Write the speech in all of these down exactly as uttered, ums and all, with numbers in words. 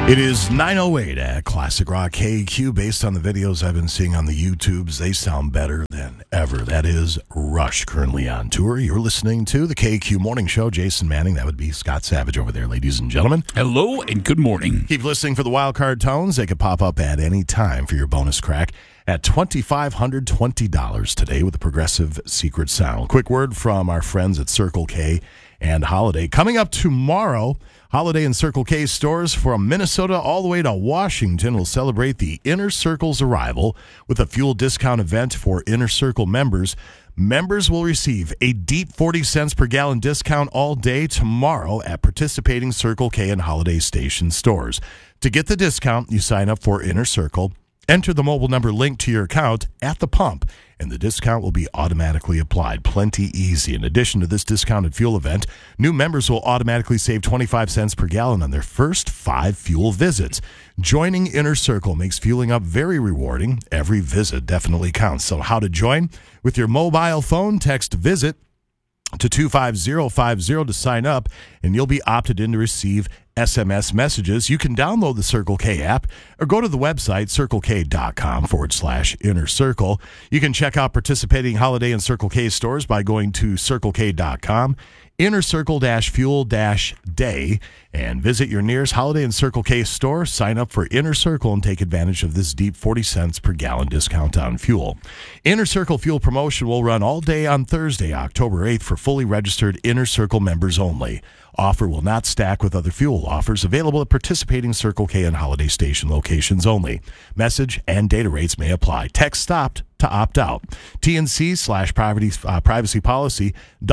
It is nine oh eight at Classic Rock K Q. Based on the videos I've been seeing on the YouTubes, they sound better than ever. That is Rush, currently on tour. You're listening to the K Q Morning Show. Jason Manning, that would be Scott Savage over there, ladies and gentlemen. Hello and good morning. Keep listening for the wild card tones. They could pop up at any time for your bonus crack at two thousand five hundred twenty dollars today with the Progressive Secret Sound. Quick word from our friends at Circle K and Holiday. Coming up tomorrow, Holiday and Circle K stores from Minnesota all the way to Washington will celebrate the Inner Circle's arrival with a fuel discount event for Inner Circle members. Members will receive a deep forty cents per gallon discount all day tomorrow at participating Circle K and Holiday Station stores. To get the discount, you sign up for Inner Circle, enter the mobile number linked to your account at the pump, and the discount will be automatically applied. Plenty easy. In addition to this discounted fuel event, new members will automatically save twenty-five cents per gallon on their first five fuel visits. Joining Inner Circle makes fueling up very rewarding. Every visit definitely counts. So how to join? With your mobile phone, text VISIT to two five zero five zero to sign up, and you'll be opted in to receive S M S messages. You can download the Circle K app or go to the website, circlek.com forward slash inner circle. You can check out participating Holiday and Circle K stores by going to circlek dot com, inner circle dash fuel dash day, and visit your nearest Holiday and Circle K store. Sign up for Inner Circle and take advantage of this deep forty cents per gallon discount on fuel. Inner Circle fuel promotion will run all day on Thursday, October eighth for fully registered Inner Circle members only. Offer will not stack with other fuel offers available at participating Circle K and Holiday Station locations only. Message and data rates may apply. Text stopped to opt out. T N C slash privacy, uh, privacy policy,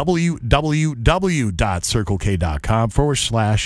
www.circlek.com forward slash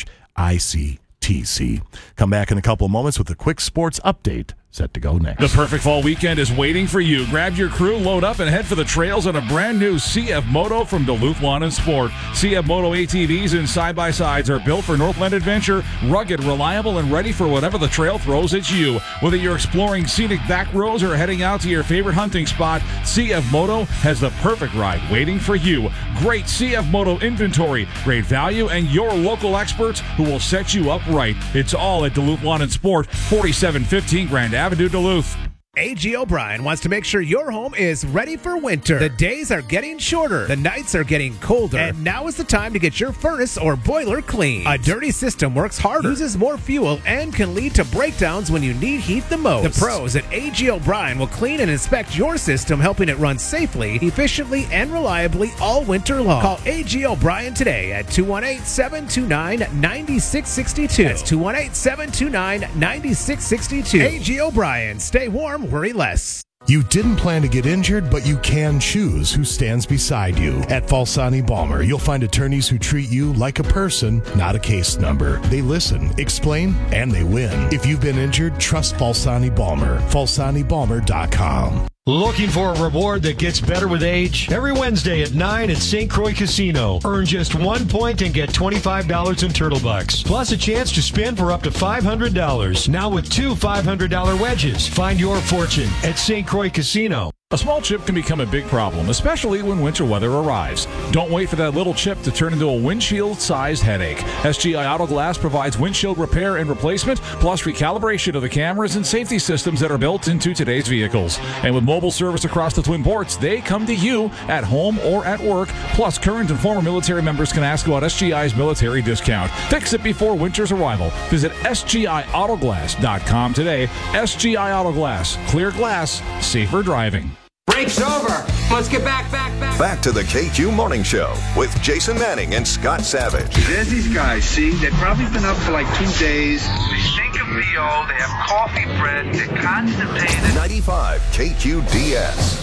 ICTC. Come back in a couple of moments with a quick sports update. Set to go next. The perfect fall weekend is waiting for you. Grab your crew, load up, and head for the trails on a brand new C F Moto from Duluth Lawn and Sport. C F Moto A T Vs and side-by-sides are built for Northland adventure, rugged, reliable, and ready for whatever the trail throws at you. Whether you're exploring scenic back roads or heading out to your favorite hunting spot, C F Moto has the perfect ride waiting for you. Great C F Moto inventory, great value, and your local experts who will set you up right. It's all at Duluth Lawn and Sport, forty-seven fifteen Grand Avenue, Duluth. A G O'Brien wants to make sure your home is ready for winter. The days are getting shorter, the nights are getting colder, and now is the time to get your furnace or boiler clean. A dirty system works harder, uses more fuel, and can lead to breakdowns when you need heat the most. The pros at A G O'Brien will clean and inspect your system, helping it run safely, efficiently, and reliably all winter long. Call A G O'Brien today at two one eight, seven two nine, nine six six two. That's two one eight, seven two nine, nine six six two. A G O'Brien. Stay warm, worry less. You didn't plan to get injured, but you can choose who stands beside you. At Falsani Balmer, you'll find attorneys who treat you like a person, not a case number. They listen, explain, and they win. If you've been injured, trust Falsani Balmer. falsani balmer dot com. Looking for a reward that gets better with age? Every Wednesday at nine at Saint Croix Casino. Earn just one point and get twenty-five dollars in Turtle Bucks. Plus a chance to spin for up to five hundred dollars. Now with two five hundred dollars wedges. Find your fortune at Saint Croix Casino. A small chip can become a big problem, especially when winter weather arrives. Don't wait for that little chip to turn into a windshield-sized headache. S G I Auto Glass provides windshield repair and replacement, plus recalibration of the cameras and safety systems that are built into today's vehicles. And with mobile service across the Twin Ports, they come to you at home or at work. Plus, current and former military members can ask about S G I's military discount. Fix it before winter's arrival. Visit S G I auto glass dot com today. S G I Auto Glass. Clear glass. Safer driving. Break's over. Let's get back, back, back. Back to the K Q Morning Show with Jason Manning and Scott Savage. There's these guys, see? They've probably been up for like two days. They stink of V O. They have coffee bread. They're constipated. ninety-five K Q D S.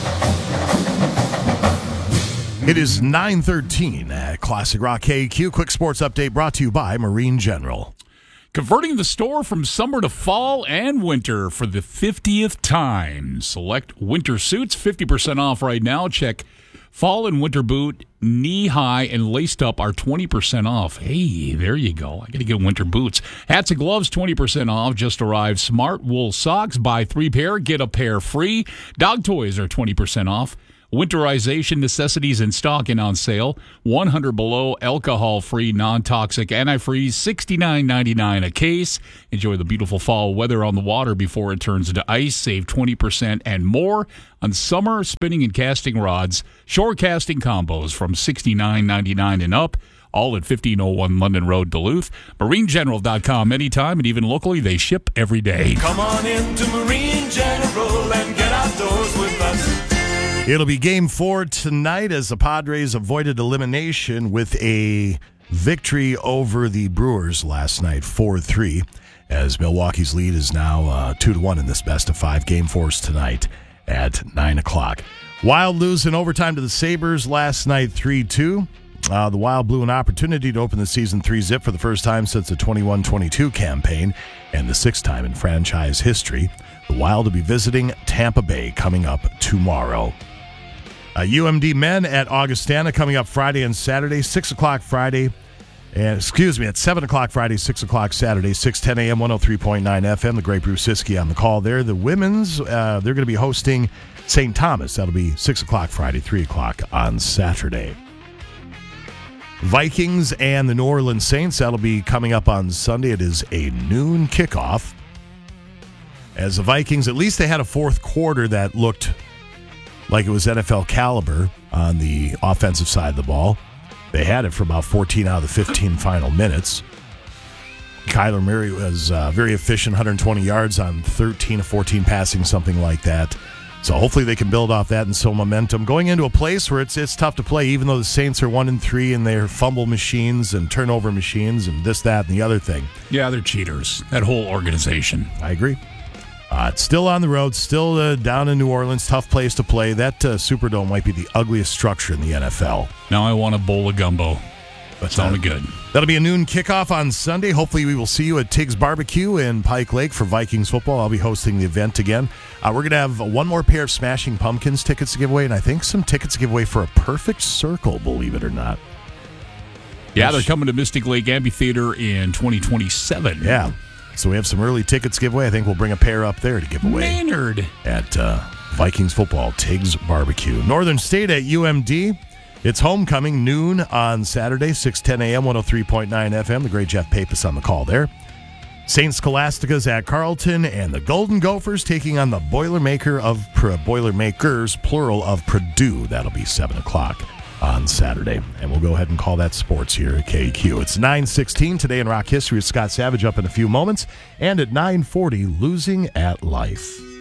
It is nine thirteen at Classic Rock K Q. Quick sports update brought to you by Marine General. Converting the store from summer to fall and winter for the fiftieth time. Select winter suits, fifty percent off right now. Check fall and winter boot, knee-high and laced up are twenty percent off. Hey, there you go. I got to get winter boots. Hats and gloves, twenty percent off. Just arrived. Smart wool socks, buy three pair, get a pair free. Dog toys are twenty percent off. Winterization necessities in stock and on sale. one hundred below, alcohol-free, non-toxic antifreeze, sixty-nine ninety-nine a case. Enjoy the beautiful fall weather on the water before it turns into ice. Save twenty percent and more on summer spinning and casting rods. Shore casting combos from sixty-nine ninety-nine and up. All at fifteen oh one London Road, Duluth. Marine General dot com anytime, and even locally, they ship every day. Come on into Marine General and get outdoors with us. It'll be game four tonight as the Padres avoided elimination with a victory over the Brewers last night, four three, as Milwaukee's lead is now uh, two to one in this best of five. Game fours tonight at nine o'clock. Wild lose in overtime to the Sabres last night, three two. Uh, the Wild blew an opportunity to open the season three zip for the first time since the twenty-one twenty-two campaign and the sixth time in franchise history. The Wild will be visiting Tampa Bay coming up tomorrow. Uh, U M D men at Augustana coming up Friday and Saturday, six o'clock Friday, and excuse me, at seven o'clock Friday, six o'clock Saturday, six ten a.m., one oh three point nine F M. The great Bruce Siskey on the call there. The women's, uh, they're going to be hosting Saint Thomas. That'll be six o'clock Friday, three o'clock on Saturday. Vikings and the New Orleans Saints, that'll be coming up on Sunday. It is a noon kickoff. As the Vikings, at least they had a fourth quarter that looked like it was N F L caliber on the offensive side of the ball. They had it for about fourteen out of the fifteen final minutes. Kyler Murray was uh, very efficient, one hundred twenty yards on thirteen of fourteen passing, something like that. So hopefully they can build off that and some momentum going into a place where it's it's tough to play, even though the Saints are one and three and they're fumble machines and turnover machines and this, that, and the other thing. Yeah, they're cheaters. That whole organization. I agree. Uh, it's still on the road, still uh, down in New Orleans, tough place to play. That uh, Superdome might be the ugliest structure in the N F L. Now I want a bowl of gumbo. That sounded good. That'll be a noon kickoff on Sunday. Hopefully we will see you at Tiggs Barbecue in Pike Lake for Vikings football. I'll be hosting the event again. Uh, we're going to have one more pair of Smashing Pumpkins tickets to give away, and I think some tickets to give away for a Perfect Circle, believe it or not. Yeah, they're coming to Mystic Lake Amphitheater in twenty twenty-seven. Yeah. So we have some early tickets to give away. I think we'll bring a pair up there to give away. Maynard. At uh, Vikings football, Tiggs Barbecue. Northern State at U M D. It's homecoming, noon on Saturday, six ten a.m., one oh three point nine F M. The great Jeff Pappas on the call there. Saint Scholastica's at Carleton, and the Golden Gophers taking on the Boilermaker of Boilermakers, plural, of Purdue. That'll be seven o'clock on Saturday. And we'll go ahead and call that sports here at K Q. It's nine sixteen today in rock history with Scott Savage up in a few moments. And at nine forty, Losing at Life.